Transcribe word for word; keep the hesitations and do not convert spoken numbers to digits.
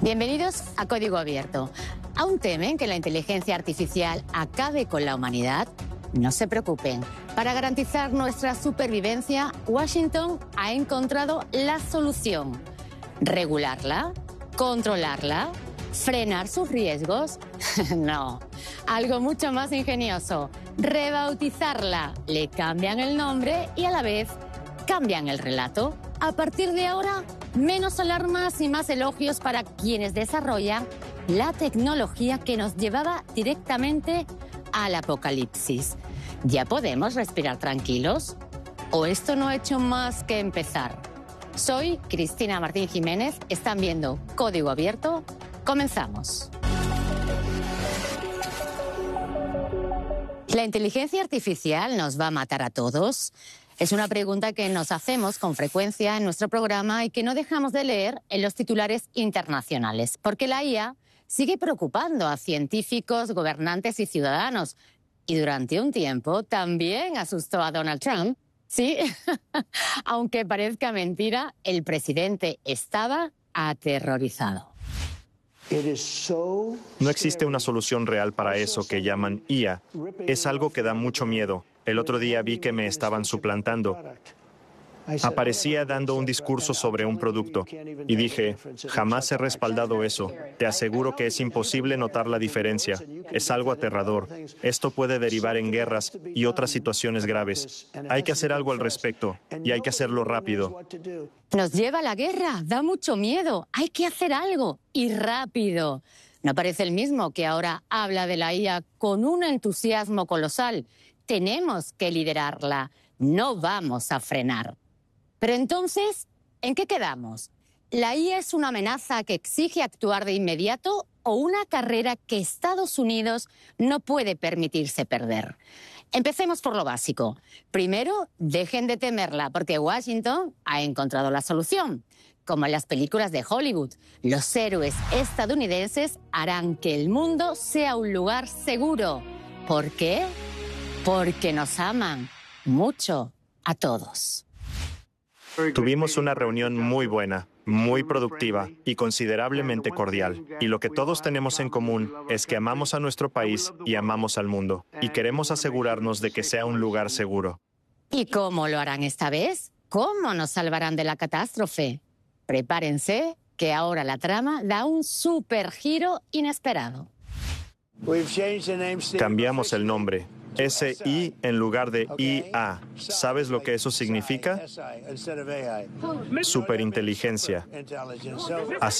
Bienvenidos a Código Abierto. ¿Aún temen que la inteligencia artificial acabe con la humanidad? No se preocupen. Para garantizar nuestra supervivencia, Washington ha encontrado la solución. ¿Regularla? ¿Controlarla? ¿Frenar sus riesgos? No. Algo mucho más ingenioso. Rebautizarla. Le cambian el nombre y a la vez cambian el relato. A partir de ahora, menos alarmas y más elogios para quienes desarrollan la tecnología que nos llevaba directamente al apocalipsis. ¿Ya podemos respirar tranquilos? ¿O esto no ha hecho más que empezar? Soy Cristina Martín Jiménez. Están viendo Código Abierto. Comenzamos. ¿La inteligencia artificial nos va a matar a todos? Es una pregunta que nos hacemos con frecuencia en nuestro programa y que no dejamos de leer en los titulares internacionales, porque la I A sigue preocupando a científicos, gobernantes y ciudadanos. Y durante un tiempo también asustó a Donald Trump. Sí, aunque parezca mentira, el presidente estaba aterrorizado. No existe una solución real para eso que llaman I A. Es algo que da mucho miedo. El otro día vi que me estaban suplantando. Aparecía dando un discurso sobre un producto y dije, jamás he respaldado eso. Te aseguro que es imposible notar la diferencia. Es algo aterrador. Esto puede derivar en guerras y otras situaciones graves. Hay que hacer algo al respecto y hay que hacerlo rápido. Nos lleva a la guerra, da mucho miedo. Hay que hacer algo y rápido. No parece el mismo que ahora habla de la I A con un entusiasmo colosal. Tenemos que liderarla. No vamos a frenar. Pero entonces, ¿en qué quedamos? ¿La I A es una amenaza que exige actuar de inmediato o una carrera que Estados Unidos no puede permitirse perder? Empecemos por lo básico. Primero, dejen de temerla, porque Washington ha encontrado la solución. Como en las películas de Hollywood, los héroes estadounidenses harán que el mundo sea un lugar seguro. ¿Por qué? Porque nos aman mucho a todos. Tuvimos una reunión muy buena, muy productiva y considerablemente cordial. Y lo que todos tenemos en común es que amamos a nuestro país y amamos al mundo. Y queremos asegurarnos de que sea un lugar seguro. ¿Y cómo lo harán esta vez? ¿Cómo nos salvarán de la catástrofe? Prepárense, que ahora la trama da un super giro inesperado. Cambiamos el nombre. S I en lugar de I A. ¿Sabes lo que eso significa? Superinteligencia. Así